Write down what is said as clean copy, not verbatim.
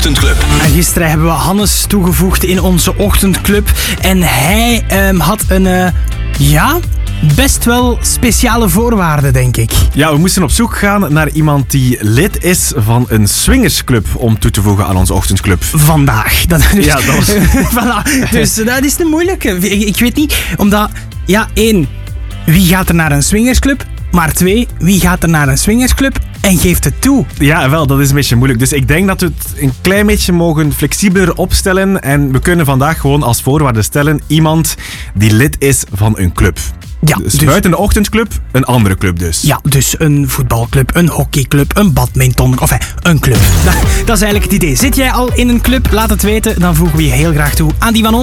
Ochtendclub. En gisteren hebben we Hannes toegevoegd in onze ochtendclub. En hij had een, best wel speciale voorwaarden, denk ik. Ja, we moesten op zoek gaan naar iemand die lid is van een swingersclub om toe te voegen aan onze ochtendclub. Vandaag. Ja, dat was... Voilà. Dus dat is de moeilijke. Ik weet niet, omdat... Ja, 1. Wie gaat er naar een swingersclub? Maar 2. Wie gaat er naar een swingersclub en geeft het toe? Ja, wel, dat is een beetje moeilijk. Dus ik denk dat we het een klein beetje mogen flexibeler opstellen. En we kunnen vandaag gewoon als voorwaarde stellen iemand die lid is van een club. Ja, dus buiten de ochtendclub, een andere club dus. Ja, dus een voetbalclub, een hockeyclub, een badminton, of een club. Dat is eigenlijk het idee. Zit jij al in een club? Laat het weten, dan voegen we je heel graag toe aan die van ons.